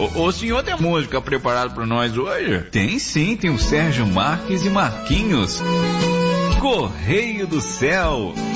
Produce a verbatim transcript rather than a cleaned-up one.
O, o senhor tem música preparada para nós hoje? Tem sim, tem o Sérgio Marques e Marquinhos. Correio do Céu.